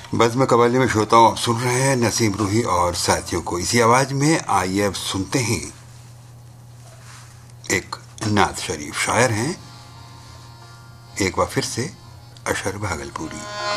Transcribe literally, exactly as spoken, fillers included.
बज़्म कव्वाली में श्रोताओं सुन रहे हैं नसीम रूही और साथियों को। इसी आवाज में आइए अब सुनते हैं एक नात शरीफ। शायर हैं एक बार फिर से अशर भागलपुरी।